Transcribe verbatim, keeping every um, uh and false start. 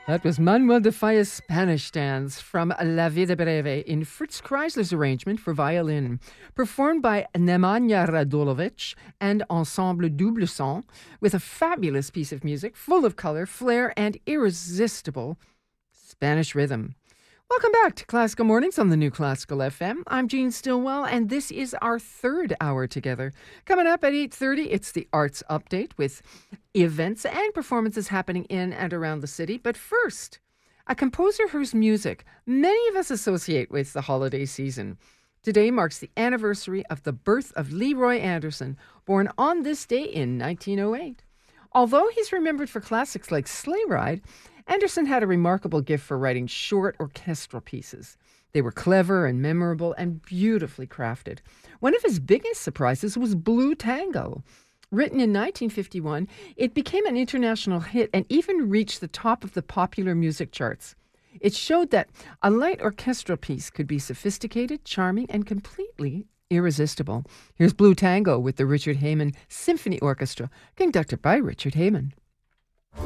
That was Manuel de Falla's Spanish dance from La Vida Breve in Fritz Kreisler's arrangement for violin, performed by Nemanja Radulovic and Ensemble Double Son, with a fabulous piece of music full of color, flair, and irresistible Spanish rhythm. Welcome back to Classical Mornings on the New Classical F M. I'm Jean Stillwell, and this is our third hour together. Coming up at eight thirty, it's the Arts Update with events and performances happening in and around the city. But first, a composer whose music many of us associate with the holiday season. Today marks the anniversary of the birth of Leroy Anderson, born on this day in nineteen oh eight. Although he's remembered for classics like Sleigh Ride, Anderson had a remarkable gift for writing short orchestral pieces. They were clever and memorable and beautifully crafted. One of his biggest surprises was Blue Tango. Written in nineteen fifty-one, it became an international hit and even reached the top of the popular music charts. It showed that a light orchestral piece could be sophisticated, charming, and completely irresistible. Here's Blue Tango with the Richard Heyman Symphony Orchestra, conducted by Richard Heyman.